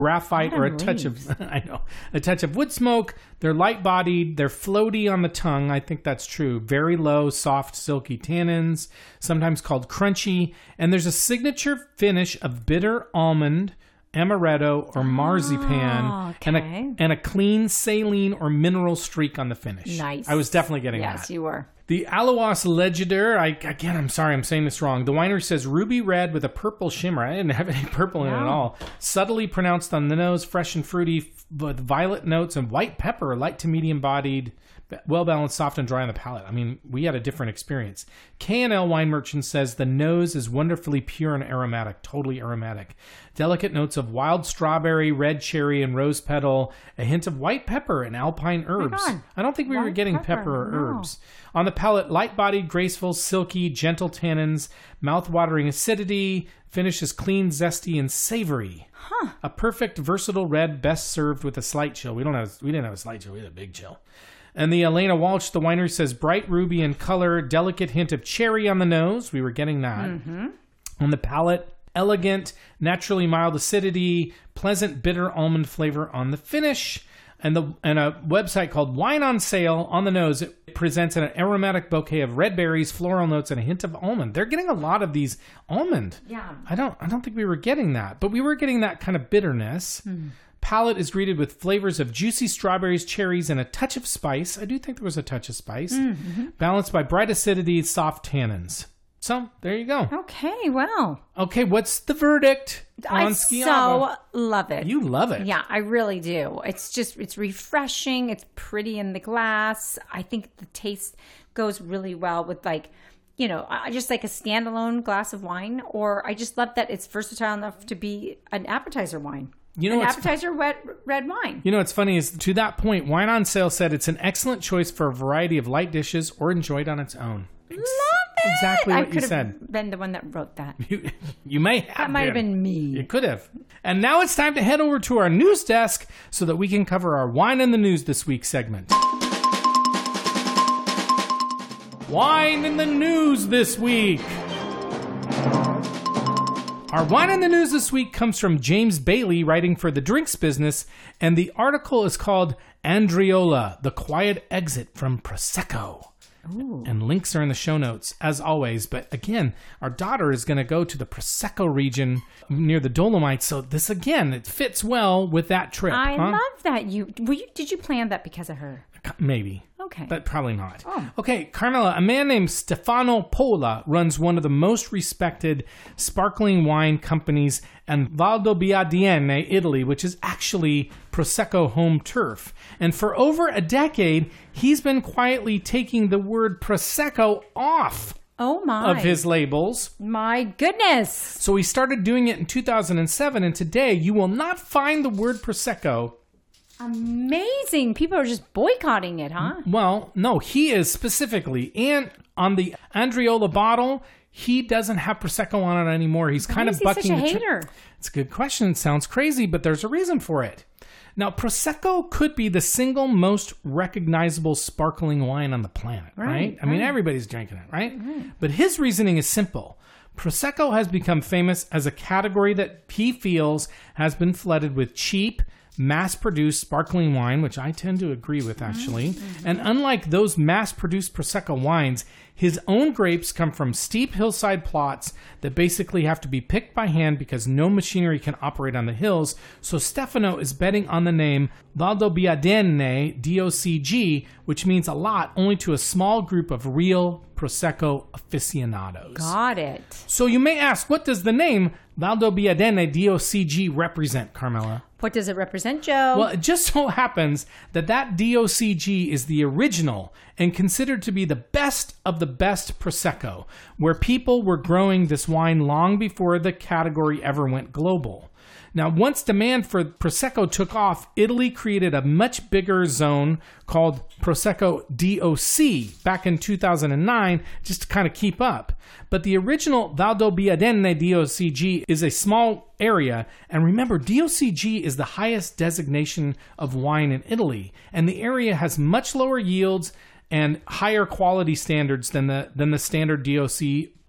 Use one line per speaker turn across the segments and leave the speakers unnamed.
graphite or a touch of a touch of wood smoke. They're light-bodied. They're floaty on the tongue. I think that's true. Very low, soft, silky tannins, sometimes called crunchy. And there's a signature finish of bitter almond, amaretto, or marzipan, and a clean saline or mineral streak on the finish.
Nice.
I was definitely getting that.
Yes, you were.
The Alois Legider, I'm sorry, I'm saying this wrong. The winery says ruby red with a purple shimmer. I didn't have any purple in it at all. Subtly pronounced on the nose, fresh and fruity, with violet notes and white pepper, light to medium bodied, well-balanced, soft and dry on the palate. I mean, we had a different experience. K&L Wine Merchant says the nose is wonderfully pure and aromatic, totally aromatic. Delicate notes of wild strawberry, red cherry, and rose petal, a hint of white pepper and alpine herbs. I don't think we were getting pepper or herbs. On the palate, light-bodied, graceful, silky, gentle tannins, mouth-watering acidity, finish is clean, zesty, and savory. A perfect, versatile red, best served with a slight chill. We didn't have a slight chill, we had a big chill. And the Elena Walsh, the winery, says bright ruby in color, delicate hint of cherry on the nose. We were getting that. On the palate, elegant, naturally mild acidity, pleasant bitter almond flavor on the finish. And a website called Wine on Sale on the nose, it presents an aromatic bouquet of red berries, floral notes, and a hint of almond. They're getting a lot of these almond.
Yeah.
I don't think we were getting that, but we were getting that kind of bitterness. Palate is greeted with flavors of juicy strawberries, cherries, and a touch of spice. I do think there was a touch of spice. Balanced by bright acidity, soft tannins. So, there you go.
Okay, well.
Okay, what's the verdict on Schiavo?
I so love it.
You love it.
Yeah, I really do. It's refreshing. It's pretty in the glass. I think the taste goes really well with I just like a standalone glass of wine, or I just love that it's versatile enough to be an appetizer wine. An appetizer red wine.
You know what's funny is, to that point, Wine on Sale said it's an excellent choice for a variety of light dishes or enjoyed on its own.
Love it!
Exactly what you said.
I could have been the one that wrote that.
You may have.
That might have been me.
You could have. And now it's time to head over to our news desk so that we can cover our Wine in the News this week segment. Wine in the News this week. Our Wine in the News this week comes from James Bailey, writing for The Drinks Business, and the article is called Andriola, the Quiet Exit from Prosecco. Ooh. And links are in the show notes, as always. But again, our daughter is going to go to the Prosecco region near the Dolomites, so this, again, it fits well with that trip.
I love that. Did you plan that because of her?
Maybe.
Okay.
But probably not.
Oh.
Okay, Carmela, a man named Stefano Pola runs one of the most respected sparkling wine companies in Valdobbiadene, Italy, which is actually Prosecco home turf. And for over a decade, he's been quietly taking the word Prosecco off of his labels.
My goodness.
So he started doing it in 2007, and today you will not find the word Prosecco.
Amazing. People are just boycotting it, huh?
Well, no, he is specifically. And on the Andriola bottle, he doesn't have Prosecco on it anymore. He's kind of bucking
such a hater?
It's a good question. It sounds crazy, but there's a reason for it. Now, Prosecco could be the single most recognizable sparkling wine on the planet, right? I mean, everybody's drinking it, right? But his reasoning is simple. Prosecco has become famous as a category that he feels has been flooded with cheap, mass-produced sparkling wine, which I tend to agree with, actually. And unlike those mass-produced Prosecco wines, his own grapes come from steep hillside plots that basically have to be picked by hand because no machinery can operate on the hills. So Stefano is betting on the name Valdobbiadene DOCG, which means a lot only to a small group of real Prosecco aficionados.
Got it.
So you may ask, what does the name Valdobbiadene DOCG represent, Carmela?
What does it represent, Joe?
Well, it just so happens that DOCG is the original and considered to be the best of the best Prosecco, where people were growing this wine long before the category ever went global. Now, once demand for Prosecco took off, Italy created a much bigger zone called Prosecco DOC back in 2009 just to kind of keep up. But the original Valdobbiadene DOCG is a small area. And remember, DOCG is the highest designation of wine in Italy. And the area has much lower yields and higher quality standards than the standard DOC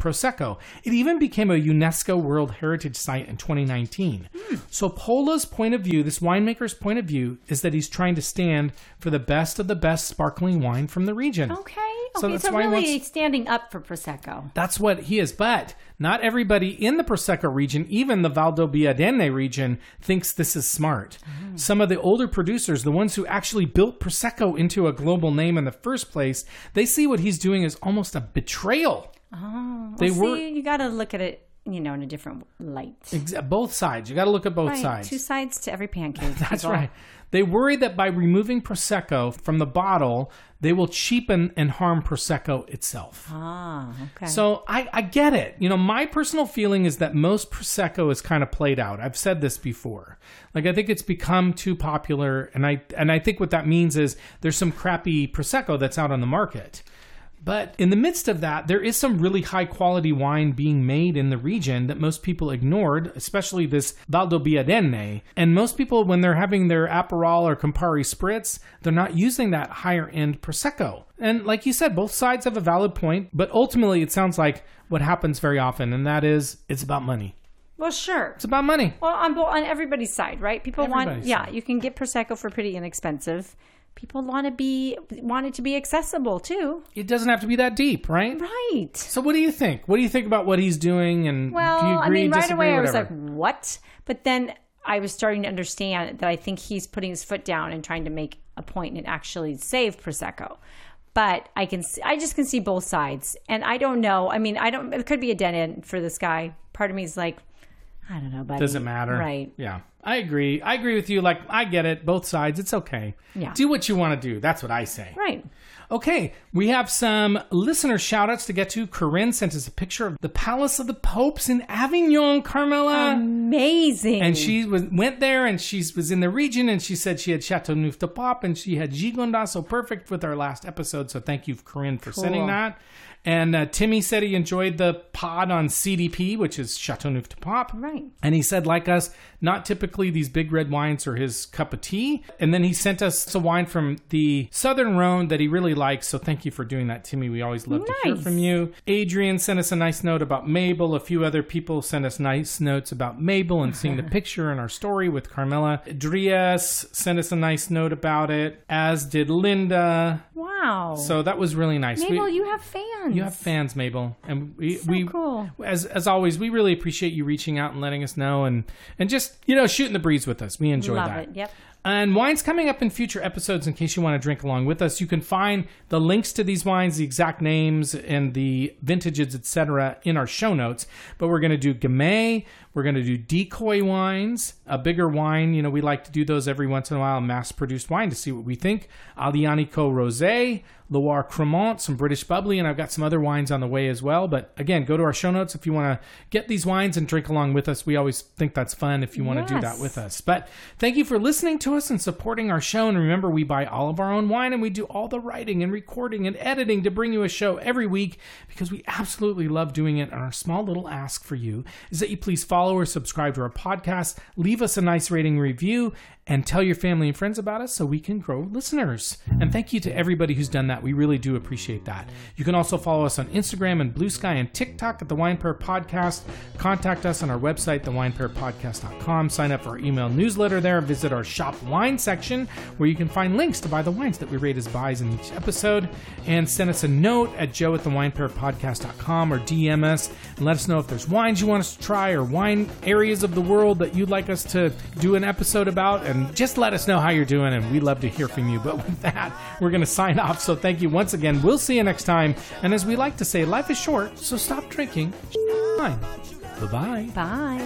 Prosecco. It even became a UNESCO World Heritage Site in 2019. So Pola's point of view, this winemaker's point of view, is that he's trying to stand for the best of the best sparkling wine from the region.
Okay.
So
Okay,
that's
so
why he
really
wants-
standing up for Prosecco.
That's what he is. But not everybody in the Prosecco region, even the Valdobbiadene region, thinks this is smart. Some of the older producers, the ones who actually built Prosecco into a global name in the first place, they see what he's doing as almost a betrayal.
Oh,
They
well,
were-
see, you got to look at it, in a different light.
Both sides. You got to look at both
Right,
sides.
two sides to every pancake.
That's
people.
right. They worry that by removing Prosecco from the bottle, they will cheapen and harm Prosecco itself.
Ah, okay.
So I get it. My personal feeling is that most Prosecco is kind of played out. I've said this before. Like, I think it's become too popular, and I think what that means is there's some crappy Prosecco that's out on the market. But in the midst of that, there is some really high quality wine being made in the region that most people ignored, especially this Valdobbiadene. And most people, when they're having their Aperol or Campari Spritz, they're not using that higher end Prosecco. And like you said, both sides have a valid point, but ultimately it sounds like what happens very often, and that is it's about money.
well, sure.
It's about money.
Well, on everybody's side, right? People
Everybody's side.
you can get Prosecco for pretty inexpensive. People want it to be accessible too.
It doesn't have to be that deep, right?
Right.
So what do you think? What do you think about what he's doing? And
Well,
do you agree,
right
disagree,
away I was
whatever?
like, what? But then I was starting to understand that I think he's putting his foot down and trying to make a point and actually save Prosecco. But I just can see both sides. And I don't know. I mean, it could be a dead end for this guy. Part of me is like, I don't know, buddy.
Does it matter?
Right.
Yeah. I agree. I agree with you. Like, I get it. Both sides. It's okay.
Yeah.
Do what you want to do. That's what I say.
Right.
Okay. We have some listener shout outs to get to. Corinne sent us a picture of the Palace of the Popes in Avignon, Carmela.
Amazing.
And she went there, and she was in the region, and she said she had Châteauneuf-du-Pape, and she had Gigondas, so perfect with our last episode. So thank you, Corinne, for sending that. And Timmy said he enjoyed the pod on CDP, which is Châteauneuf-du-Pape.
Right.
And he said, like us, not typically these big red wines are his cup of tea. And then he sent us a wine from the Southern Rhone that he really likes. So thank you for doing that, Timmy. We always love to hear
Nice.
from you. Adrian sent us a nice note about Mabel. A few other people sent us nice notes about Mabel and seeing the picture in our story with Carmela. Dries sent us a nice note about it, as did Linda.
Wow.
So that was really nice.
Mabel, you have fans.
You have fans, Mabel, and we
cool.
As always, we really appreciate you reaching out and letting us know, and just shooting the breeze with us. We enjoy
Love
that.
it. Yep.
And wines coming up in future episodes in case you want to drink along with us. You can find the links to these wines, the exact names, and the vintages, etc., in our show notes. But we're going to do Gamay. We're going to do decoy wines, a bigger wine. We like to do those every once in a while, mass-produced wine to see what we think. Aglianico Rosé, Loire Cremant, some British bubbly, and I've got some other wines on the way as well. But again, go to our show notes if you want to get these wines and drink along with us. We always think that's fun if you want to do that with us. But thank you for listening to us and supporting our show. And remember, we buy all of our own wine, and we do all the writing and recording and editing to bring you a show every week because we absolutely love doing it. And our small little ask for you is that you please follow or subscribe to our podcast, leave us a nice rating review, and tell your family and friends about us so we can grow listeners. And thank you to everybody who's done that. We really do appreciate that. You can also follow us on Instagram and Blue Sky and TikTok at The Wine Pair Podcast. Contact us on our website, thewinepairpodcast.com. Sign up for our email newsletter there. Visit our shop wine section where you can find links to buy the wines that we rate as buys in each episode. And send us a note at joe@thewinepairpodcast.com or DM us and let us know if there's wines you want us to try or wine areas of the world that you'd like us to do an episode about. And just let us know how you're doing, and we'd love to hear from you. But with that, we're going to sign off. So thank you once again. We'll see you next time. And as we like to say, life is short, so stop drinking wine. Bye-bye.
Bye.